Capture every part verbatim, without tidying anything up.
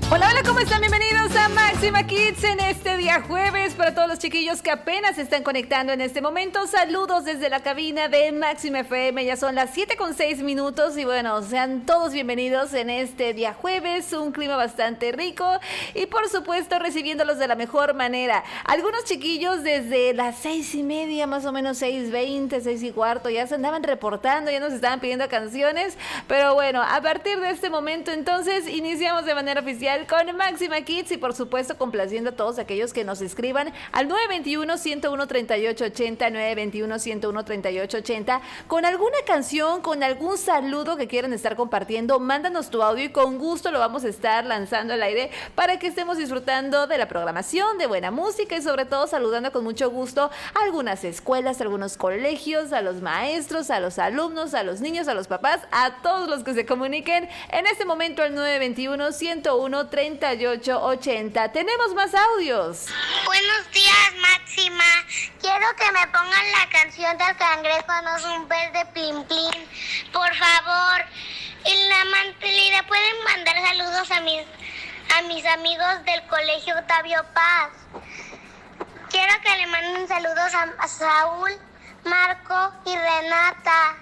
Hola, hola, ¿cómo están? Bienvenidos a Máxima Kids en este día jueves. Para todos los chiquillos que apenas se están conectando en este momento, saludos desde la cabina de Máxima F M. Ya son las siete con seis minutos y bueno, sean todos bienvenidos en este día jueves. Un clima bastante rico y por supuesto recibiéndolos de la mejor manera. Algunos chiquillos desde las seis y media, más o menos seis veinte, seis y cuarto, ya se andaban reportando, ya nos estaban pidiendo canciones. Pero bueno, a partir de este momento entonces iniciamos de manera oficial con Máxima Kids y por supuesto complaciendo a todos aquellos que nos escriban al nueve dos uno, uno uno, tres ocho ocho cero, nueve dos uno, uno uno, tres ocho ocho cero con alguna canción, con algún saludo que quieran estar compartiendo. Mándanos tu audio y con gusto lo vamos a estar lanzando al aire para que estemos disfrutando de la programación, de buena música y sobre todo saludando con mucho gusto a algunas escuelas, a algunos colegios, a los maestros, a los alumnos, a los niños, a los papás, a todos los que se comuniquen en este momento al nueve dos uno, uno uno, tres ocho ocho cero. Tenemos más audios. Buenos días, Máxima. Quiero que me pongan la canción del cangrejo, no es un pez de Plin Plin. Por favor. Y la mantelida, pueden mandar saludos a mis, a mis amigos del colegio Octavio Paz. Quiero que le manden saludos a, a Saúl, Marco y Renata.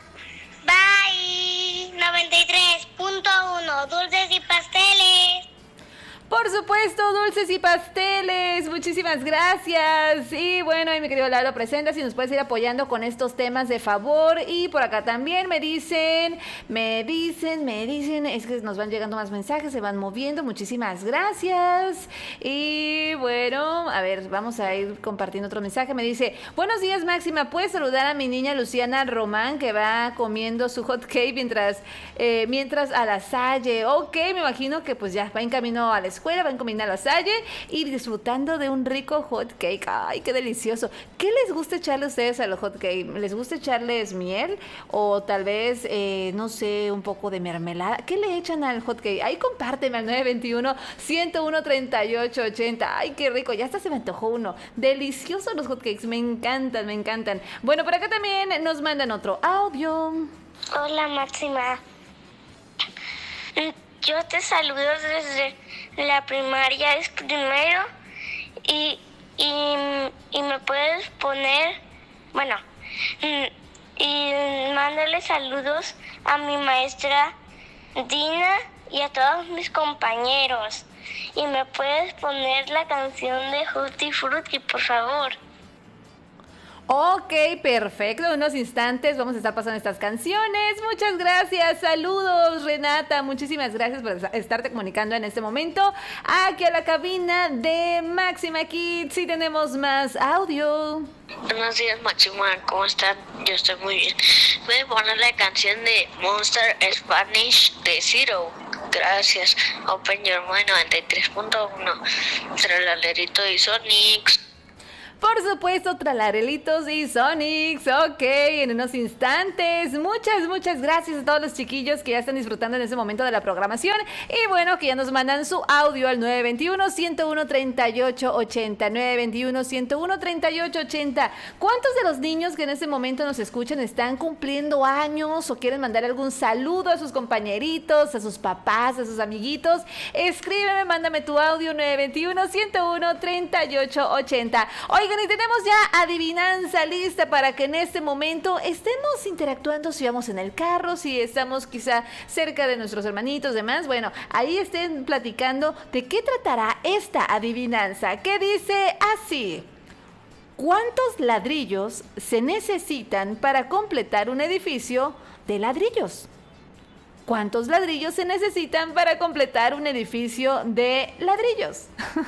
Bye. noventa y tres punto uno, dulces y pasteles. Por supuesto, dulces y pasteles, muchísimas gracias. Y bueno, ahí mi querido Lalo presenta, si nos puedes ir apoyando con estos temas de favor. Y por acá también me dicen, me dicen, me dicen, es que nos van llegando más mensajes, se van moviendo, muchísimas gracias. Y bueno, a ver, vamos a ir compartiendo otro mensaje. Me dice, buenos días Máxima, ¿puedes saludar a mi niña Luciana Román que va comiendo su hot cake mientras, eh, mientras a la Salle? Ok, me imagino que pues ya va en camino a la escuela, van comiendo a la Salle y disfrutando de un rico hot cake. Ay, qué delicioso. ¿Qué les gusta echarle a ustedes a los hot cake? ¿Les gusta echarles miel o tal vez, eh, no sé, un poco de mermelada? ¿Qué le echan al hot cake? Ahí compárteme al nueve dos uno, uno uno, tres ocho ocho cero. Ay, qué rico. Ya hasta se me antojó uno. Deliciosos los hot cakes. Me encantan, me encantan. Bueno, por acá también nos mandan otro audio. Hola, Máxima. Yo te saludo desde la primaria, es primero, y, y, y me puedes poner, bueno, y mándale saludos a mi maestra Dina y a todos mis compañeros. Y me puedes poner la canción de Tutti Frutti, por favor. Ok, perfecto. En unos instantes vamos a estar pasando estas canciones. Muchas gracias. Saludos, Renata. Muchísimas gracias por estarte comunicando en este momento aquí a la cabina de Máxima Kids. Sí, tenemos más audio. Buenos días, Máxima. ¿Cómo están? Yo estoy muy bien. Voy a poner la canción de Monster Spanish de Zero. Gracias. Open Your Mind noventa y tres punto uno. Tralallerito y Sonics. Por supuesto, Tralarelitos y Sonics, ok, en unos instantes. Muchas, muchas gracias a todos los chiquillos que ya están disfrutando en este momento de la programación. Y bueno, que ya nos mandan su audio al nueve dos uno, uno uno, tres ocho ocho cero, nueve dos uno, uno uno, tres ocho ocho cero. ¿Cuántos de los niños que en este momento nos escuchan están cumpliendo años o quieren mandar algún saludo a sus compañeritos, a sus papás, a sus amiguitos? Escríbeme, mándame tu audio nueve dos uno, uno uno, tres ocho ocho cero. Hoy Oigan, y tenemos ya adivinanza lista para que en este momento estemos interactuando, si vamos en el carro, si estamos quizá cerca de nuestros hermanitos, demás. Bueno, ahí estén platicando de qué tratará esta adivinanza, que dice así: ¿cuántos ladrillos se necesitan para completar un edificio de ladrillos? ¿Cuántos ladrillos se necesitan para completar un edificio de ladrillos?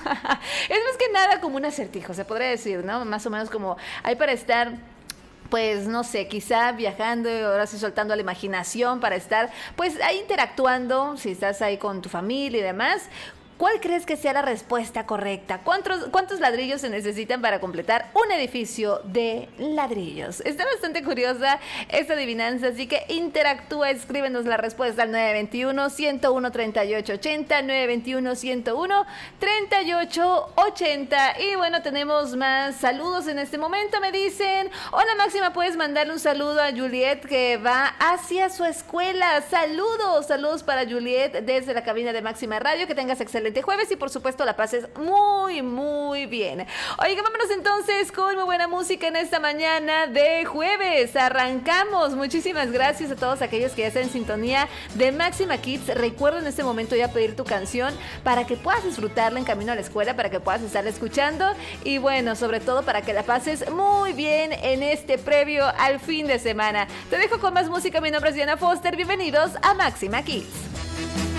Es más que nada como un acertijo, se podría decir, ¿no? Más o menos como hay para estar, pues no sé, quizá viajando y ahora sí soltando la imaginación para estar, pues ahí interactuando, si estás ahí con tu familia y demás. ¿Cuál crees que sea la respuesta correcta? ¿Cuántos, ¿Cuántos ladrillos se necesitan para completar un edificio de ladrillos? Está bastante curiosa esta adivinanza, así que interactúa, escríbenos la respuesta al nueve dos uno, uno uno, tres ocho ocho cero, nueve dos uno, uno uno, tres ocho ocho cero. Y bueno, tenemos más saludos en este momento. Me dicen, hola Máxima, ¿puedes mandarle un saludo a Juliet que va hacia su escuela? Saludos, saludos para Juliet desde la cabina de Máxima Radio. Que tengas excelente excelente jueves y por supuesto la pases muy, muy bien. Oigan, vámonos entonces con muy buena música en esta mañana de jueves. Arrancamos. Muchísimas gracias a todos aquellos que ya están en sintonía de Máxima Kids. Recuerda en este momento ya pedir tu canción para que puedas disfrutarla en camino a la escuela, para que puedas estarla escuchando y bueno, sobre todo para que la pases muy bien en este previo al fin de semana. Te dejo con más música. Mi nombre es Diana Foster. Bienvenidos a Máxima Kids.